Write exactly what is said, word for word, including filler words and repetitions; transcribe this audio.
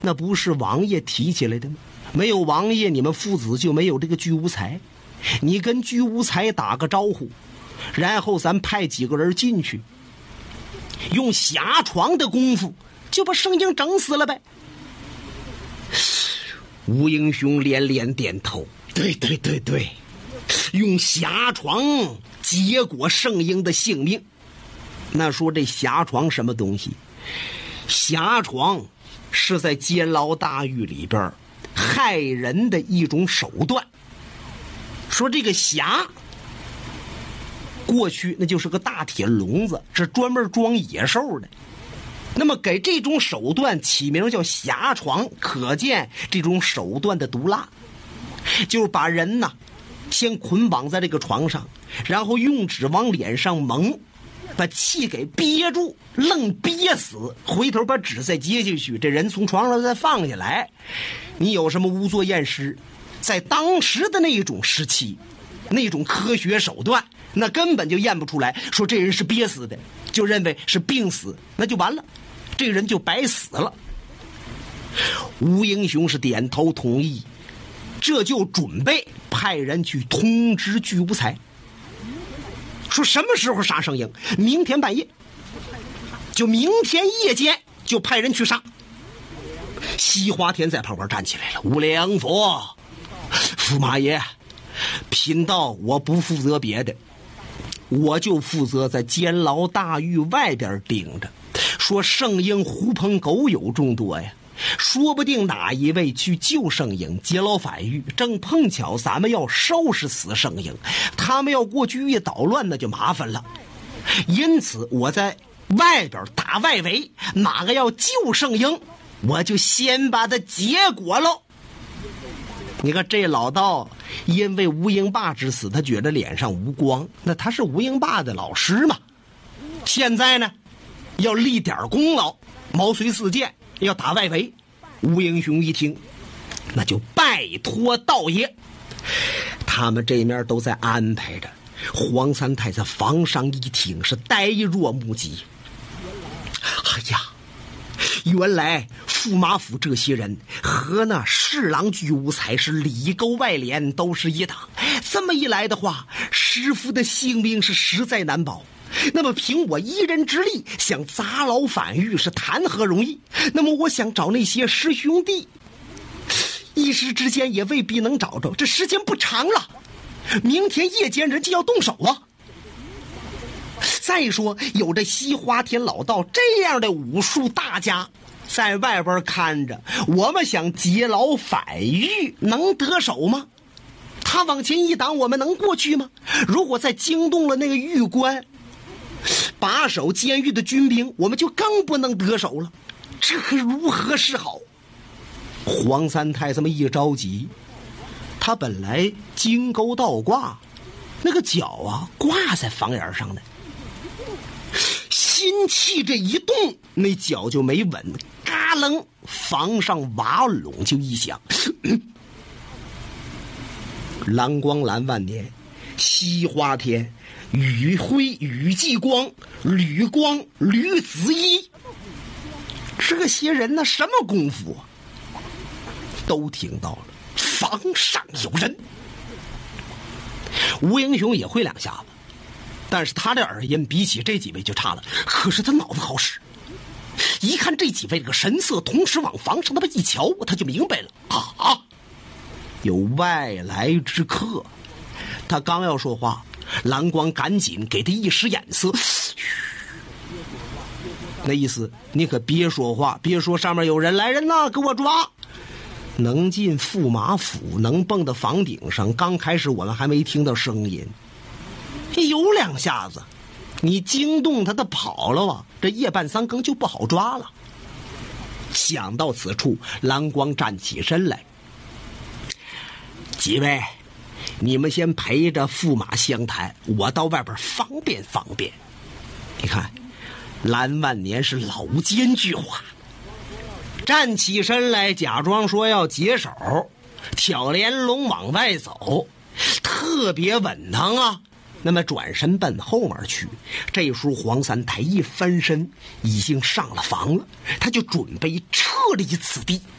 那不是王爷提起来的吗？没有王爷，你们父子就没有这个居无才。你跟居无才打个招呼，然后咱派几个人进去，用下床的功夫就把圣婴整死了呗。吴英雄连连点头，对对对对，用下床结果圣婴的性命。那说这下床什么东西？下床是在监牢大狱里边害人的一种手段。说这个匣过去那就是个大铁笼子，是专门装野兽的。那么给这种手段起名叫匣床，可见这种手段的毒辣。就是把人呢先捆绑在这个床上，然后用纸往脸上蒙，把气给憋住，愣憋死，回头把纸再接进去，这人从床上再放下来。你有什么无作验尸？在当时的那种时期，那种科学手段，那根本就验不出来说这人是憋死的，就认为是病死，那就完了，这个人就白死了。吴英雄是点头同意，这就准备派人去通知居无才，说什么时候杀圣婴？明天半夜，就明天夜间就派人去杀。西华田在旁边站起来了，吴良佛，驸马爷，贫道我不负责别的，我就负责在监牢大狱外边盯着，说圣婴狐朋狗友众多呀，说不定哪一位去救圣婴，劫牢反狱，正碰巧咱们要收拾死圣婴，他们要过去一捣乱那就麻烦了。因此我在外边打外围，哪个要救圣婴，我就先把他结果喽。你看这老道因为吴英霸之死，他觉得脸上无光，那他是吴英霸的老师嘛，现在呢要立点功劳，毛遂自荐，要打外围。吴英雄一听，那就拜托道爷。他们这面都在安排着，黄三太在房上一听是呆若木鸡。哎呀，原来驸马府这些人和那侍郎居无才是里勾外连，都是一党。这么一来的话，师父的性命是实在难保。那么凭我一人之力想砸牢反狱是谈何容易？那么我想找那些师兄弟，一时之间也未必能找着，这时间不长了，明天夜间人就要动手啊。再说有这西华田老道这样的武术大家在外边看着，我们想劫牢反狱能得手吗？他往前一挡，我们能过去吗？如果再惊动了那个狱官，把守监狱的军兵，我们就更不能得手了，这可如何是好？黄三太这么一着急，他本来金钩倒挂，那个脚啊挂在房檐上的，心气这一动，那脚就没稳，嘎楞，房上瓦拢就一响。蓝光蓝万年，西花天，雨辉雨继光，吕光吕子一，这些人呢什么功夫啊？都听到了，房上有人。吴英雄也会两下子，但是他的耳音比起这几位就差了，可是他脑子好使，一看这几位这个神色，同时往房上那么一瞧，他就明白了啊，有外来之客。他刚要说话，蓝光赶紧给他一使眼色，那意思你可别说话，别说上面有人，来人呐，给我抓。能进驸马府，能蹦到房顶上，刚开始我们还没听到声音，有两下子你惊动他，他跑了啊，这夜半三更就不好抓了。想到此处，蓝光站起身来，几位你们先陪着驸马相谈，我到外边方便方便。你看蓝万年是老奸巨猾，站起身来假装说要解手，挑帘笼往外走，特别稳当啊。那么转身奔后面去，这时候黄三太一翻身已经上了房了，他就准备撤离此地。